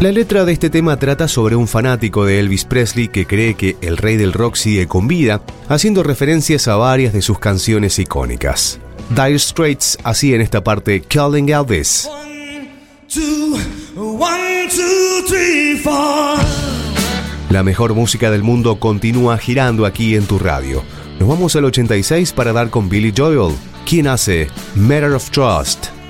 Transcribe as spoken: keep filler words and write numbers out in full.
La letra de este tema trata sobre un fanático de Elvis Presley que cree que el rey del rock sigue con vida, haciendo referencias a varias de sus canciones icónicas. Dire Straits así en esta parte Calling Elvis. One, two, one, two, three, four. La mejor música del mundo continúa girando aquí en tu radio. Nos vamos al ochenta y seis para dar con Billy Joel, quien hace Matter of Trust.